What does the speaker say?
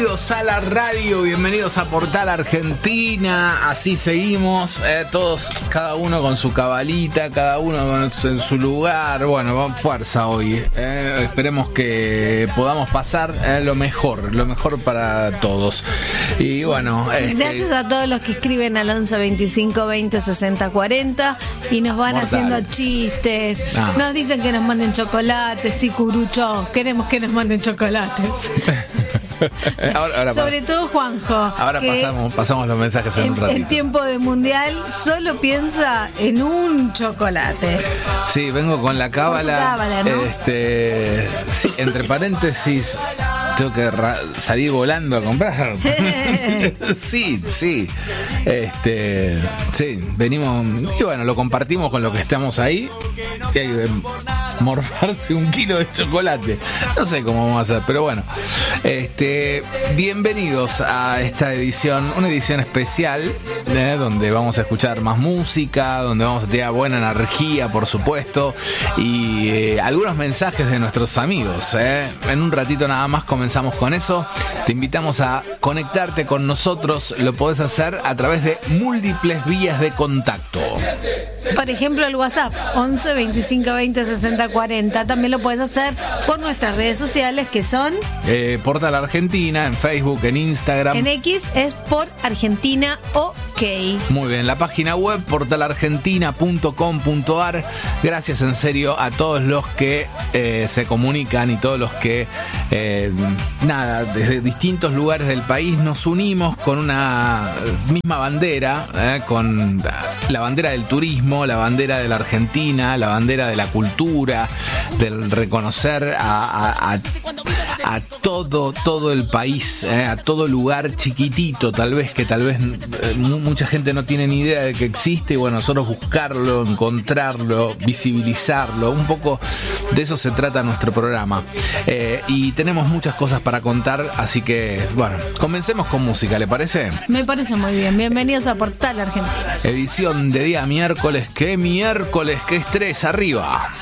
bienvenidos a la radio, bienvenidos a Portal Argentina. Así seguimos, todos, cada uno con su cabalita, cada uno en su lugar. Bueno, fuerza hoy. Esperemos que podamos pasar lo mejor para todos. Y bueno, gracias a todos los que escriben al 11 25 20 60 40 y nos van haciendo chistes. Nos dicen que nos manden chocolates. Sí, Curucho, queremos que nos manden chocolates. ahora sobre todo Juanjo. Ahora pasamos los mensajes en un ratito. En tiempo de mundial solo piensa en un chocolate. Sí, vengo con la cábala. ¿No? Sí, entre paréntesis, tengo que salir volando a comprar. Sí. Sí, venimos y bueno, lo compartimos con los que estamos ahí. Y hay que morfarse 1 kilo de chocolate. No sé cómo vamos a hacer, pero bueno. Bienvenidos a esta edición, una edición especial, donde vamos a escuchar más música, donde vamos a tener buena energía, por supuesto, y algunos mensajes de nuestros amigos. En un ratito nada más comenzamos con eso. Te invitamos a conectarte con nosotros. Lo podés hacer a través de múltiples vías de contacto. Por ejemplo, el WhatsApp 11 25 20 60 40. También lo puedes hacer por nuestras redes sociales, que son Portal Argentina, en Facebook, en Instagram. En X es por Argentina OK. Muy bien, la página web portalargentina.com.ar. Gracias en serio a todos los que se comunican y todos los que desde distintos lugares del país nos unimos con una misma bandera, con la bandera del turismo, la bandera de la Argentina, la bandera de la cultura, del reconocer a todo el país, a todo lugar chiquitito, tal vez mucha gente no tiene ni idea de que existe, y bueno, nosotros buscarlo, encontrarlo, visibilizarlo, un poco de eso se trata nuestro programa. Y tenemos muchas cosas para contar, así que bueno, comencemos con música, ¿le parece? Me parece muy bien. Bienvenidos a Portal Argentina. Edición de día miércoles, que estrés, arriba.